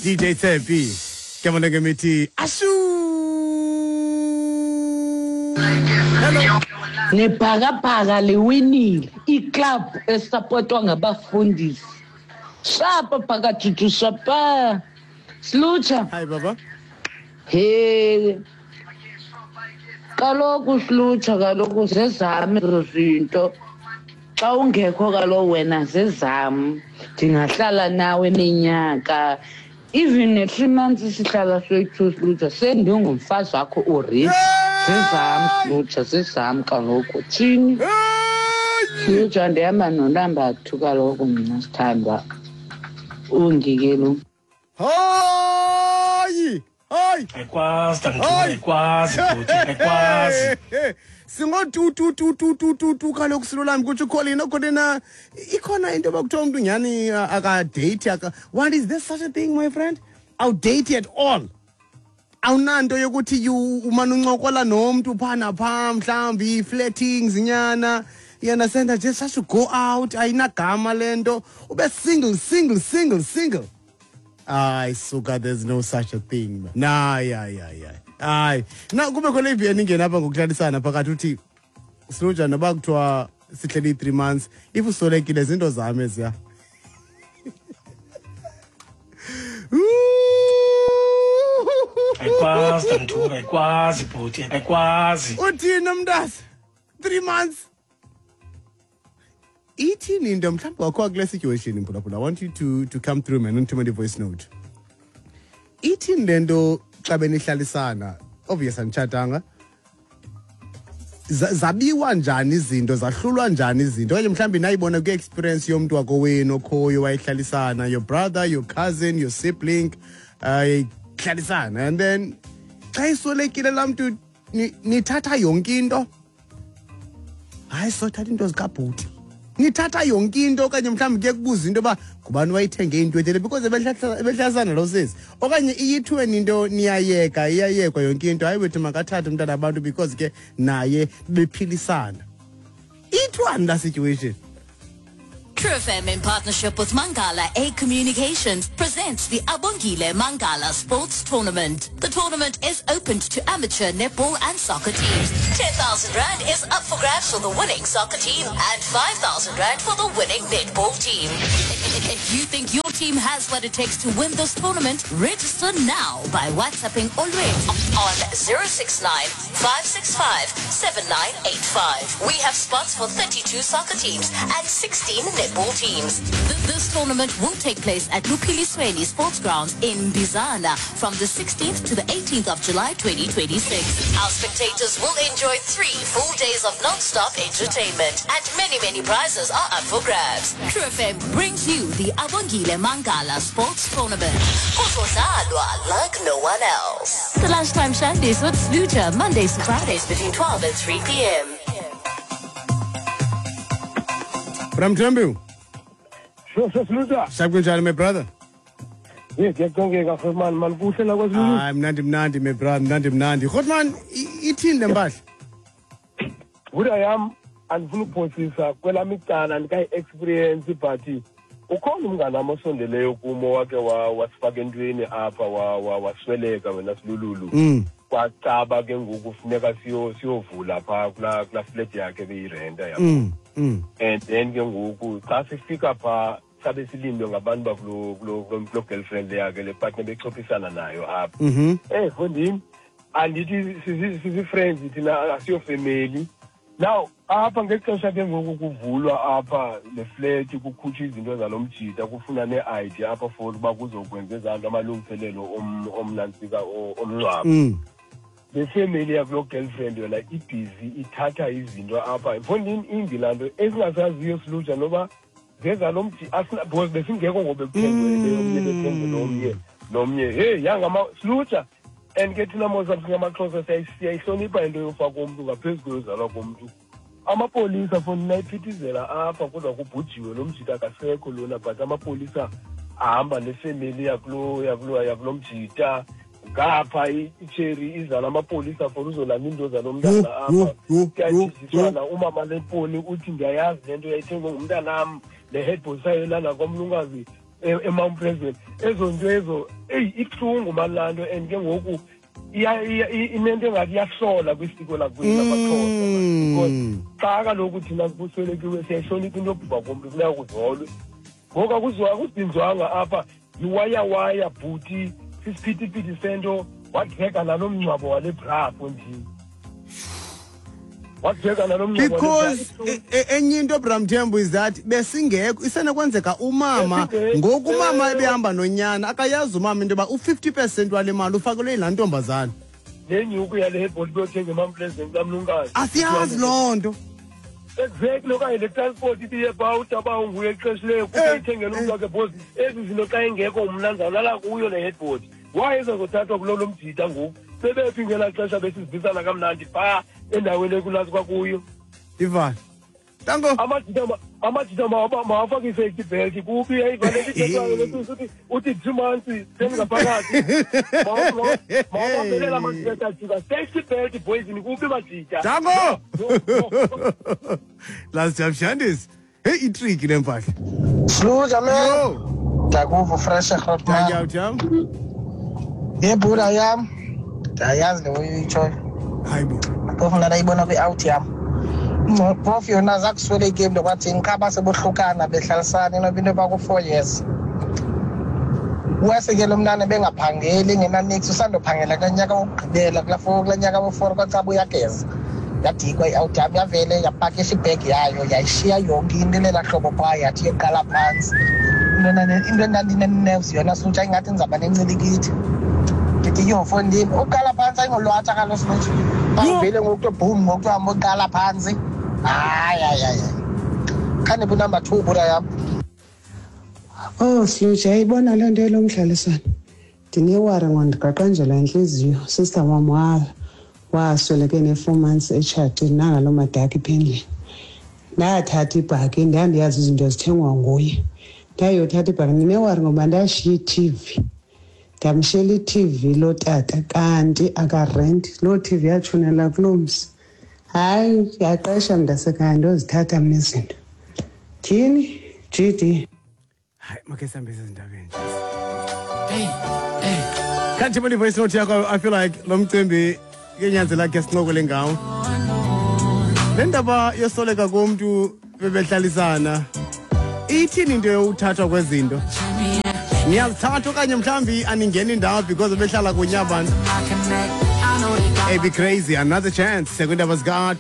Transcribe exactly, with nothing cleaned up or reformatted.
D J Tshepi ke mona ke mithi ashu. Hello Nebhakabhaka liwinile iclub esupportwa ngabafundisi. Shapa phakathi juju shapa. Slucha. Hi baba. Hey. Kaloku Slucha kaloku zezami zozinto. Xa ungekho kaloku wena zezami. Ndingahlala nawe nenyaka. Even ne three months sihlala soyi-two Slucha sendingumfazi wakho uRisk. Zezami Slucha zezami kaloku thini. Slucha ndihamba nolamba two kaloku mina sithandwa. Ungikelo. Hayi! Hayi! Ayikwazi tantu ayikwazi futhi ayikwazi. Singo tu tu tu tu tu tu tu kaloku silolami kuthi Colin okhona ikhona into bakuthiwa umuntu nyani aka date aka. What is there such a thing my friend? Aw date at all. Awunanto yokuthi you umana uncokola nomuntu phana pha mhlambi flirting zinyana. You understand that just has to go out ayinagama lento ube single single single single. Ay suka there's no such a thing man. Nah yeah yeah yeah. Ay na kube khona iviyeni ingena apha ngokuhlalisana phakathi uthi Slucha noba kuthiwa sihleli three months if usolekile izinto zami eziya. Ayikwazi tantu ayikwazi futhi ayikwazi. Uthina mntazi three months. Ithini into mhlawumbe wakho kule situation mphulaphula. I want you to to come through man into my voice note. Ithini lento xa benihlalisana obvious anichatanga. Zabiwa njani izinto zahlulwa njani izinto okanye mhlawumbe nayibona ku experience yomuntu wako wenu okhoyo wayihlalisana your brother your cousin your sibling ayihlalisana and then xa isolekile lamuntu nithatha yonke into hayi sothatha into zikabhuti nithatha yonke into okanye mhlawumbe kuye kubuza into ba kubani wayithenge into ethele because ebehlasana lo sisi okanye iyithweni into niyayeka iyayekwa yonke into hayi wethu makathathe umntana abantu because ke naye bephilisana. Ithwani la situation. True F M in partnership with Mangala A Communications presents the Abongile Mangala Sports Tournament. The tournament is open to amateur netball and soccer teams. ten thousand rand is up for grabs for the winning soccer team and five thousand rand for the winning netball team. If you think your team has what it takes to win this tournament, register now by WhatsApping already on zero six nine, five six five, seven nine eight five. We have spots for thirty-two soccer teams and sixteen netball teams. This tournament will take place at Lupilisweni Sports Grounds in Bizana from the sixteenth to the eighteenth of July twenty twenty-six. Our spectators will enjoy three full days of non-stop entertainment and many, many prizes are up for grabs. True F M brings you the Abongile Mangala Sports Tournament. Like no one else. The lunchtime shandies with Slucha, Mondays to Fridays between twelve and three p m From Jambu. Sure, sure, Slucha. Shakunjani my brother. Yes, get going to man, man, push it like was I'm not Nandi, my brother, Nandi, Nandi. What man, eating the bash? What I am, and full police, well, I'm and guy experience party. Ukhona umngane amasondeleyo kumo wake wasifaka entweni apha wasweleka wena silululu kwacaba ke ngoku kufuneka siyo siyovula pha kula kula flat yakhe beyirenta yabo and then ke ngoku xa sifika pha sabe silindwe ngabantu bakulo kulo girlfriend yakhe le partner bexoxisana nayo apha eh fondini andithi sisi friends thina asiyo family. Now apha ngexesha ke ngoku kuvulwa apha le flat kukhutshwa izinto zalomjita kufuna ne-I D apha for uba kuzokwenza ezanto amalungiselelo omnantsika omncwabo. The family yakulo girlfriend yona ibhizi ithatha izinto apha mfondini imbi laa nto esingasaziyo Slucha noba zenza lo mji because besingekho ngobe kuthengwe omnye bethengwe nomnye nomnye hey yangama Slucha. And ke thina Mozambique ngamaXhosa siyayihlonipha into yofaka umuntu ngaphezu kwezalwa komuntu. Amapolisa foni nayiphithizela apha kodwa kubhujiwe lo mjita akasekho lona but amapolisa ahamba nefamily yakulo yakulo yakulo mjita ngapha icherry izala amapolisa for uzolanda into zalomntana apha. Kuyajisiswana umama lemponi uthi ngiyayazi lento yayithengwe ngumntanami le head boss ayelana komlungazi eMount Pleasant ezo nto ezo eyi ibuhlungu malando and ke ngoku inento engathi iyasola kwisiko lakwethu labaXhosa because xa kaloku thina kuswelekiwe siyayihlonipha into yobhubha komntu funeka kuzolwe ngoku akudinzwanga apha yiwayawaya bhuti sisiphithiphithi sento wadrega nalo mngcwabo wale brafo njini wadrega nalo mngcwabo because enye into Bramthembu is that besingekho isenokwenzeka umama ngoku umama ebehamba nonyana akayazi umama into yoba u-fifty percent wale mali ufakelwe yilaa ntombazana lenyuku yale hebhoti kuyothenga eMount Pleasant kamlunkazi asiyazi loo nto exactly okanye le transport ibiye bawuta ba unguye exeshileyo kuke ithengele umntu wakhe because ezi zinto xa engekho umnanza ulala kuyo le headboard why ezazothathwa kulolo mjita ngoku sebephi ngelaa xesha besizivisana kamnandi phaa endaweni ekulazi kwakuyo ivani tango amajita amajita mawafake i-safety belt kubi ayivalelitetwayo lesuthi uthi two months sengaphakathi mawabambelela amajita ajika safety belt boysini kubi majita tango lasijabushandisi heyi itriki le mpahla Sluza man. Takuvo fresh grot man. tangyawutyam Yebhula yam. Ndayazi le uyitsho. hayi bo Phofu nala ibona kwi-out yam. Phofu yona zakuswele game lokwathi ngikhaba sebohlukana behlalisana inoba into baku-four years. Wasekele umntana bengaphangeli ngenanix usandophangela kanyaka wokugqibela kulafo kulanyaka wo-four kwacabu uyageza. Yadikwa i-out yam yavele yapakisha ibhegi yayo yayishiya yonke into lela hlobo phaa yathi yeqala phantsi. Into endandine-nerves yona sutsha ingathi ndizawuba nencilikithi. Ndithi yo fondini uqala phantsi ayingolwatha kalo sinotshi bangivele ngokuto boom ngokuto hamba uqala phantsi hayi hayi hayi khane bu number two bura yam. Oh Sluja ayibona loo nto yelomdlalisana ndinewari ngondiqaqanjela intliziyo sister wam wa wasweleke ne-four months etshatini nangalo madaki ephendleni ndathatha ibhaki ndandiyazi izinto zithengwa nguye ndayothatha ibhaki ndinewari ngoba ndashiya i-T V ndamshiyela i-T V loo tata kanti akarenti loo T V yatshonela kuloo mzi hayi yaqesha mntasekhaya ndozithatha mna izinto thini G D hayi makhe sihambise ezindabeni kanti bona ivoice note yakho I feel like lo mcimbi kenyanzela ke sincokole ngawo le ndaba yosoleka komntu bebehlalisana ithini into yokuthathwa kwezinto niyazithatha okanye mhlawumbi aningeni indawo because behlala kunye abantu hey be crazy another chance sekwindaba zika